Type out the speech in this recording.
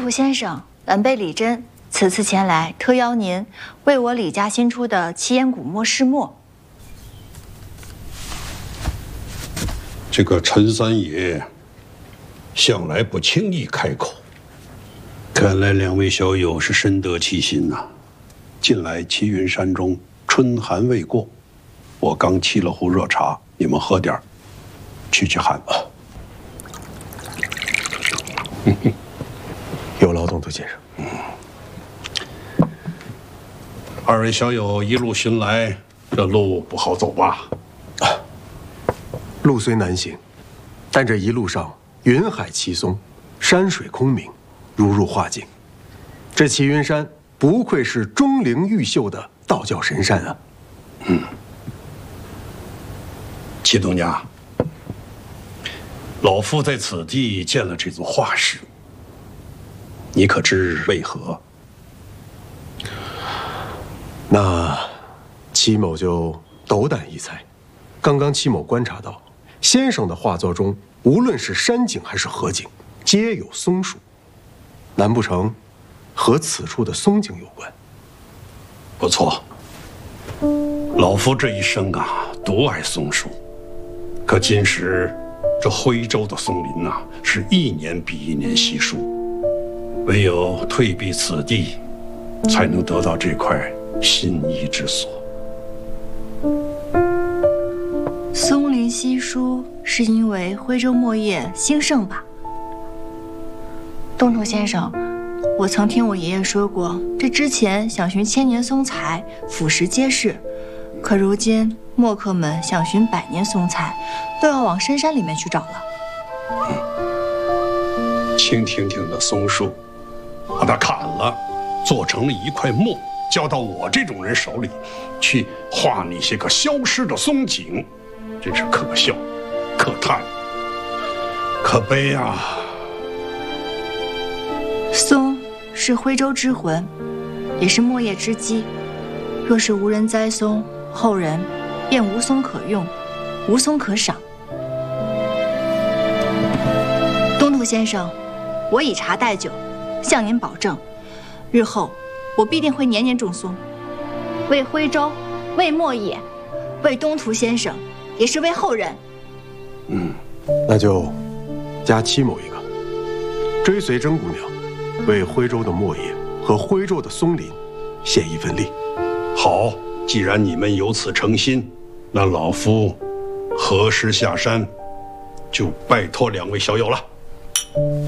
土先生，晚辈李真此次前来，特邀您为我李家新出的奇岩古墨试墨。 这个陈三爷向来不轻易开口，看来两位小友是深得其心呐。近来齐云山中春寒未过，我刚沏了壶热茶，你们喝点儿，驱寒吧。 有劳东土先生。 二位小友一路寻来，这路不好走吧？ 路虽难行，但这一路上云海齐松，山水空明，如入画境。这齐云山不愧是钟灵毓秀的道教神山啊！ 齐东家，老夫在此地见了这座画室，你可知为何？ 那戚某就斗胆一猜，刚刚戚某观察到，先生的画作中，无论是山景还是河景，皆有松树，难不成和此处的松景有关？ 不错，老夫这一生啊，独爱松树，可今时这徽州的松林呐，是一年比一年稀疏，唯有退避此地，才能得到这块心仪之所。 松林稀疏是因为徽州墨业兴盛吧？东土先生，我曾听我爷爷说过，这之前想寻千年松材，俯拾皆是，可如今墨客们想寻百年松材，都要往深山里面去找了。 青挺挺的松树，把它砍了，做成了一块墨，交到我这种人手里，去画那些个消失的松景，真是可笑、可叹、可悲啊！ 松是徽州之魂，也是墨业之基。若是无人栽松，后人便无松可用，无松可赏。东土先生，我以茶代酒，向您保证，日后我必定会年年种松，为徽州，为墨业，为东土先生，也是为后人。 那就加戚某一个，追随甄姑娘，为徽州的墨业和徽州的松林献一份力。 好，既然你们有此诚心，那老夫何时下山，就拜托两位小友了。